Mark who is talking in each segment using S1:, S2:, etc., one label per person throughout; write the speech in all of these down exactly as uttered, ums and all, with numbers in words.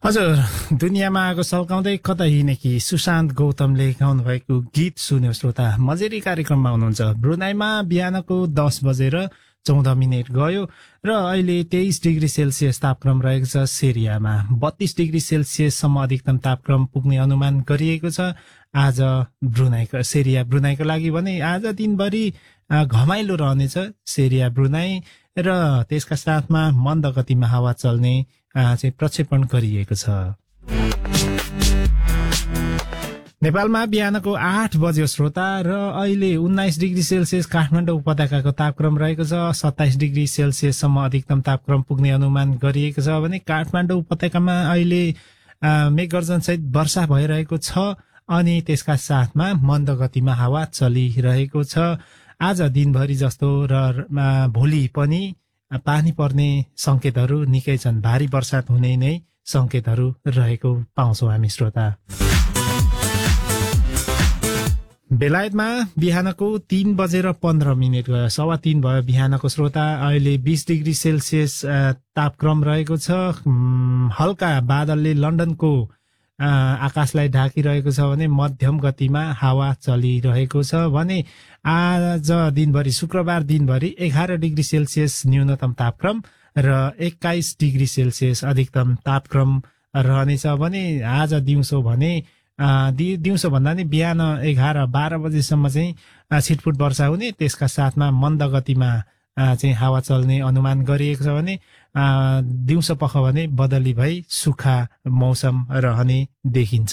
S1: हजुर दुनियाँमा आगो सल्काउँदै कतै हिँडेकी सुशान्त गौतमले गाउनु भएको गीत सुन्यो श्रोता। मजेरी कार्यक्रममा हुनुहुन्छ। ब्रुनाईमा बिहानको दस बजेर चौध मिनट गयो र अहिले तेइस डिग्री सेल्सियस तापक्रम रहेको छ। सेरियामा बत्तीस डिग्री सेल्सियससम्म अधिकतम तापक्रम पुग्ने अनुमान गरिएको छ आज ब्रुनाईको सेरिया ब्रुनाईको लागि। भने आज दिनभरि घमाइलो रहनेछ सेरिया ब्रुनाई र त्यसका साथमा मन्द गतिमा हावा चल्ने चाहिँ प्रक्षेपण गरिएको छ। नेपालमा बिहानको आठ बज्यो श्रोता र अहिले उन्नाइस डिग्री सेल्सियस काठमाडौँ उपत्यकाको तापक्रम रहेको छ। सत्ताइस डिग्री सेल्सियससम्म अधिकतम तापक्रम पुग्ने अनुमान गरिएको छ भने काठमाडौँ उपत्यकामा अहिले मेघगर्जन सहित वर्षा भइरहेको छ अनि त्यसका साथमा मन्द गतिमा हावा चलिरहेको छ। आज दिनभरि जस्तो र भोलि पनि पानी पर्ने संकेतहरू निकै छन्। भारी वर्षात हुने नै संकेतहरू रहेको पाउँछौँ हामी श्रोता। बेलायतमा बिहानको तीन बजेर पन्ध्र मिनट गयो, सवा तीन भयो बिहानको श्रोता। अहिले बीस डिग्री सेल्सियस तापक्रम रहेको छ। हल्का बादलले लन्डनको आकाशलाई ढाकिरहेको छ भने मध्यम गतिमा हावा चलिरहेको छ भने आज दिनभरि शुक्रबार दिनभरि एघार डिग्री सेल्सियस न्यूनतम तापक्रम र एक्काइस डिग्री सेल्सियस अधिकतम तापक्रम रहनेछ भने आज दिउँसो भने दिउँसो भन्दा नि बिहान एघार बाह्र बजेसम्म चाहिँ छिटफुट वर्षा हुने, त्यसका साथमा मन्द गतिमा चाहिँ हावा चल्ने अनुमान गरिएको छ भने दिउँसो पख भने बदली भई सुक्खा मौसम रहने देखिन्छ।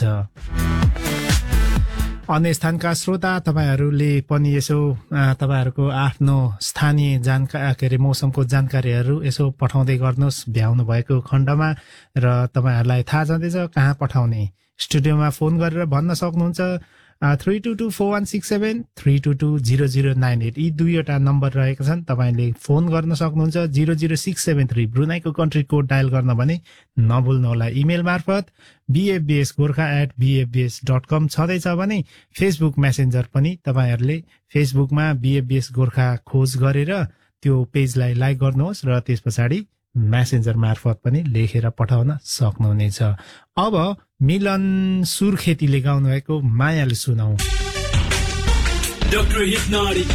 S1: अन्य स्थानका श्रोता तपाईहरूले पनि यसो तपाईहरूको आफ्नो स्थानीय जानकारी के अरे मौसमको जानकारीहरू यसो पठाउँदै गर्नुहोस् भ्याउनु भएको खण्डमा र तपाईहरूलाई थाहा छँदैछ कहाँ पठाउने। स्टुडियोमा फोन गरेर भन्न सक्नुहुन्छ three two two four one six seven three two two zero zero nine at यी दुईवटा नम्बर रहेका छन्। तपाईँले फोन गर्न सक्नुहुन्छ zero zero six seven three ब्रुनाईको country code dial गर्न भने नभुल्नुहोला। इमेल मार्फत बिएफबिएस गोर्खा एट बिएफबिएस डट कम छँदैछ भने फेसबुक मेसेन्जर पनि तपाईँहरूले फेसबुकमा बिएफबिएस गोर्खा खोज गरेर त्यो पेजलाई लाइक गर्नुहोस् र त्यस पछाडि मेसेन्जर मार्फत पनि लेखेर पठाउन सक्नुहुनेछ। अब मिलन सुर्खेतीले गाउनु भएको मायाले सुनाऊ।
S2: Doctor Hypnotic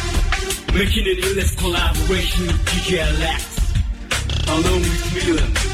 S2: making an endless collaboration with D J Alex along with Milan.